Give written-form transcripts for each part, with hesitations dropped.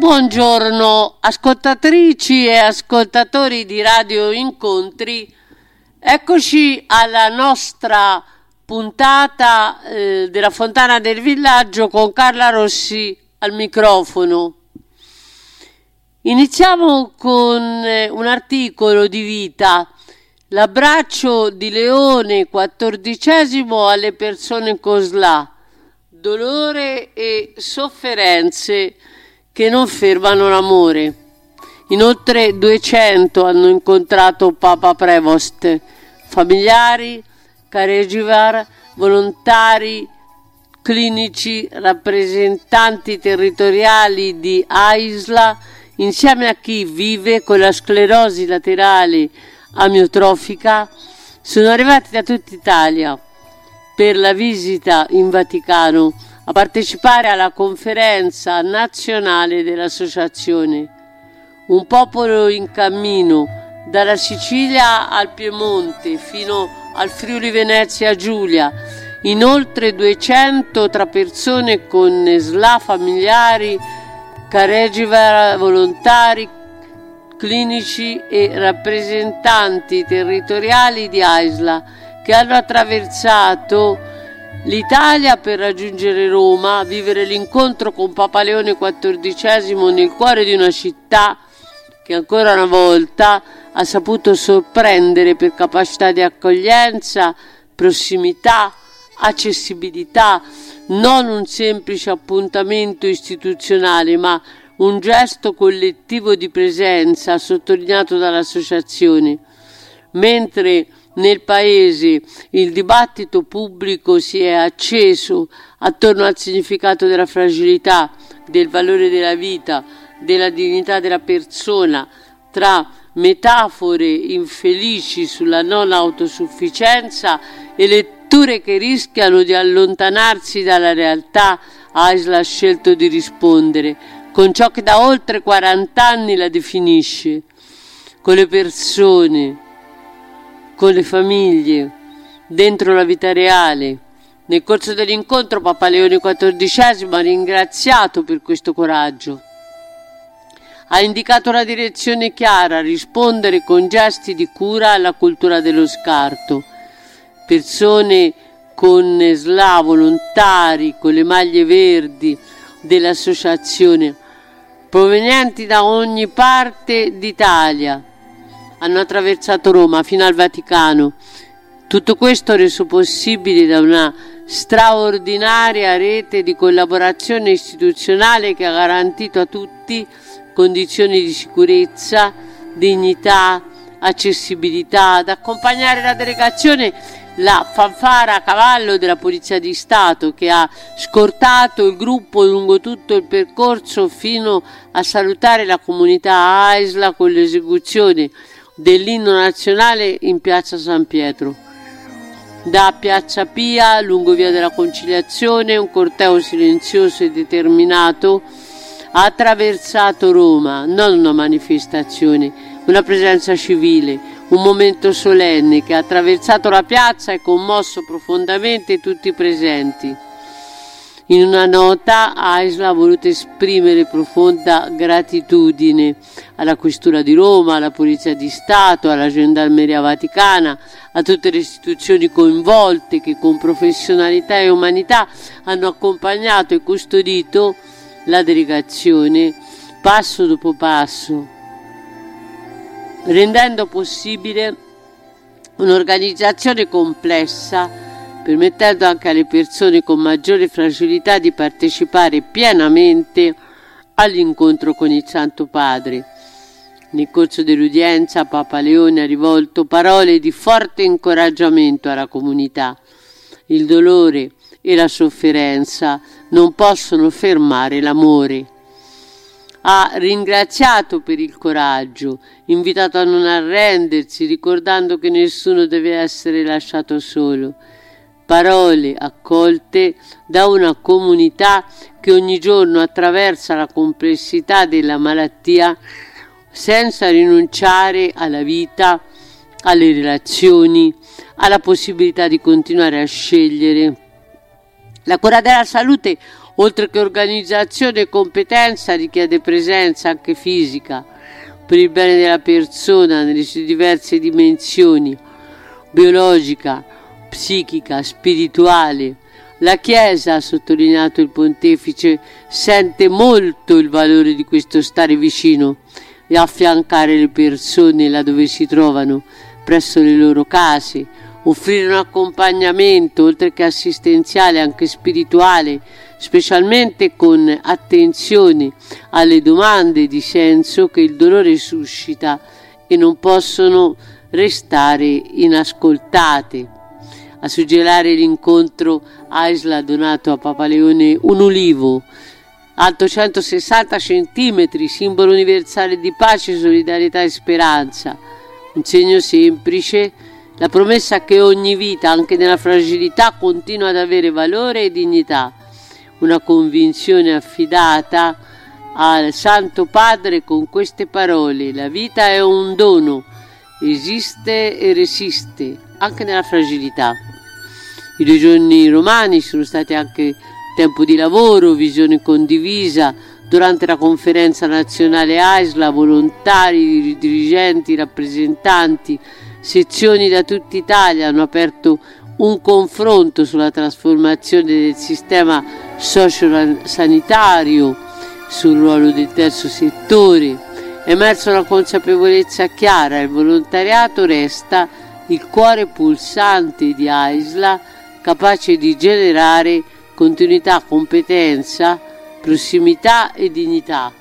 Buongiorno ascoltatrici e ascoltatori di Radio Incontri, eccoci alla nostra puntata della Fontana del Villaggio con Carla Rossi al microfono. Iniziamo con un articolo di Vita, l'abbraccio di Leone XIV alle persone con SLA, dolore e sofferenze che non fermano l'amore. In oltre 200 hanno incontrato Papa Prevost, familiari, caregiver, volontari, clinici, rappresentanti territoriali di AISLA, insieme a chi vive con la sclerosi laterale amiotrofica, sono arrivati da tutta Italia per la visita in Vaticano a partecipare alla conferenza nazionale dell'associazione. Un popolo in cammino dalla Sicilia al Piemonte fino al Friuli Venezia Giulia, in oltre 200 tra persone con SLA, familiari, caregiver, volontari, clinici e rappresentanti territoriali di AISLA che hanno attraversato l'Italia per raggiungere Roma, vivere l'incontro con Papa Leone XIV nel cuore di una città che ancora una volta ha saputo sorprendere per capacità di accoglienza, prossimità, accessibilità, non un semplice appuntamento istituzionale, ma un gesto collettivo di presenza sottolineato dall'associazione. Mentre nel paese il dibattito pubblico si è acceso attorno al significato della fragilità, del valore della vita, della dignità della persona, tra metafore infelici sulla non autosufficienza e letture che rischiano di allontanarsi dalla realtà, AISLA ha scelto di rispondere con ciò che da oltre 40 anni la definisce, con le persone, con le famiglie, dentro la vita reale. Nel corso dell'incontro Papa Leone XIV ha ringraziato per questo coraggio. Ha indicato una direzione chiara, rispondere con gesti di cura alla cultura dello scarto. Persone con SLA, volontari, con le maglie verdi dell'associazione, provenienti da ogni parte d'Italia, hanno attraversato Roma fino al Vaticano. Tutto questo reso possibile da una straordinaria rete di collaborazione istituzionale che ha garantito a tutti condizioni di sicurezza, dignità, accessibilità. Ad accompagnare la delegazione la fanfara a cavallo della Polizia di Stato, che ha scortato il gruppo lungo tutto il percorso fino a salutare la comunità AISLA con l'esecuzione dell'inno nazionale in piazza San Pietro. Da piazza Pia, lungo via della Conciliazione, un corteo silenzioso e determinato ha attraversato Roma, non una manifestazione, una presenza civile, un momento solenne che ha attraversato la piazza e commosso profondamente tutti i presenti. In una nota AISLA ha voluto esprimere profonda gratitudine alla Questura di Roma, alla Polizia di Stato, alla Gendarmeria Vaticana, a tutte le istituzioni coinvolte che con professionalità e umanità hanno accompagnato e custodito la delegazione passo dopo passo, rendendo possibile un'organizzazione complessa, permettendo anche alle persone con maggiore fragilità di partecipare pienamente all'incontro con il Santo Padre. Nel corso dell'udienza Papa Leone ha rivolto parole di forte incoraggiamento alla comunità. Il dolore e la sofferenza non possono fermare l'amore. Ha ringraziato per il coraggio, invitato a non arrendersi, ricordando che nessuno deve essere lasciato solo. Parole accolte da una comunità che ogni giorno attraversa la complessità della malattia senza rinunciare alla vita, alle relazioni, alla possibilità di continuare a scegliere. La cura della salute Oltre che organizzazione e competenza, richiede presenza anche fisica per il bene della persona nelle sue diverse dimensioni: biologica, psichica, spirituale. La Chiesa, ha sottolineato il Pontefice, sente molto il valore di questo stare vicino e affiancare le persone laddove si trovano, presso le loro case, offrire un accompagnamento, oltre che assistenziale, anche spirituale, specialmente con attenzione alle domande di senso che il dolore suscita e non possono restare inascoltate. A suggellare l'incontro, Aisla ha donato a Papa Leone un ulivo alto 160 cm, simbolo universale di pace, solidarietà e speranza. Un segno semplice, la promessa che ogni vita, anche nella fragilità, continua ad avere valore e dignità. Una convinzione affidata al Santo Padre con queste parole: la vita è un dono, esiste e resiste anche nella fragilità. I 2 giorni romani sono stati anche tempo di lavoro, visione condivisa. Durante la conferenza nazionale AISLA, volontari, dirigenti, rappresentanti, sezioni da tutta Italia hanno aperto un confronto sulla trasformazione del sistema socio-sanitario, sul ruolo del terzo settore. È emersa una consapevolezza chiara: il volontariato resta il cuore pulsante di AISLA, capace di generare continuità, competenza, prossimità e dignità.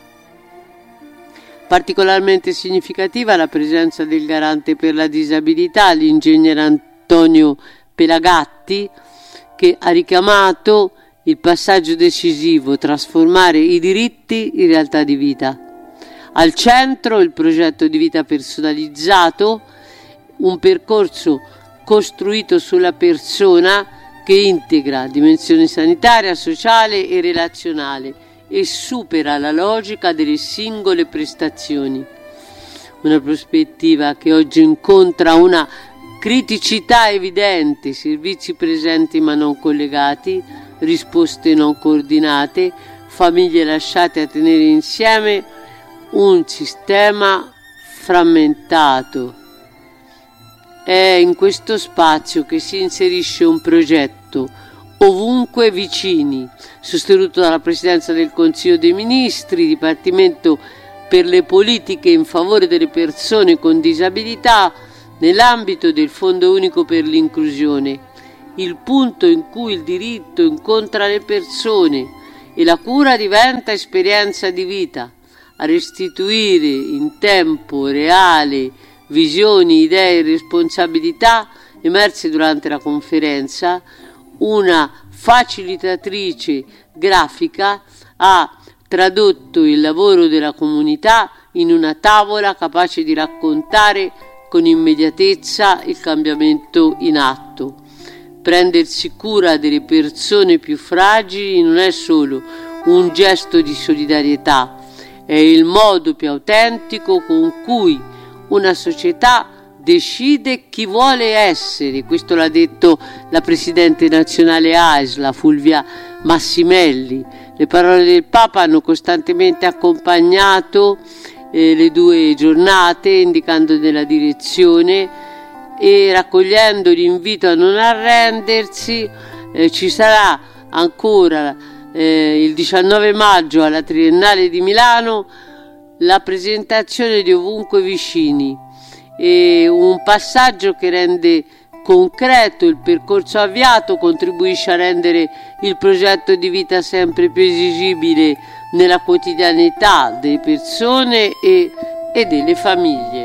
Particolarmente significativa la presenza del garante per la disabilità, l'ingegnere Antonio Pelagatti, che ha richiamato il passaggio decisivo: trasformare i diritti in realtà di vita. Al centro il progetto di vita personalizzato, un percorso costruito sulla persona che integra dimensione sanitaria, sociale e relazionale e supera la logica delle singole prestazioni. Una prospettiva che oggi incontra una criticità evidente: servizi presenti ma non collegati, risposte non coordinate, famiglie lasciate a tenere insieme un sistema frammentato. È in questo spazio che si inserisce un progetto Ovunque Vicini, sostenuto dalla Presidenza del Consiglio dei Ministri, Dipartimento per le politiche in favore delle persone con disabilità, nell'ambito del Fondo Unico per l'Inclusione. Il punto in cui il diritto incontra le persone e la cura diventa esperienza di vita, a restituire in tempo reale visioni, idee e responsabilità emerse durante la conferenza. Una facilitatrice grafica ha tradotto il lavoro della comunità in una tavola capace di raccontare con immediatezza il cambiamento in atto. Prendersi cura delle persone più fragili non è solo un gesto di solidarietà, è il modo più autentico con cui una società decide chi vuole essere. Questo l'ha detto la Presidente nazionale AISLA, Fulvia Massimelli. Le parole del Papa hanno costantemente accompagnato le 2 giornate, indicando nella direzione e raccogliendo l'invito a non arrendersi. Ci sarà ancora il 19 maggio alla Triennale di Milano la presentazione di Ovunque Vicini, un passaggio che rende concreto il percorso avviato, contribuisce a rendere il progetto di vita sempre più esigibile nella quotidianità delle persone e delle famiglie.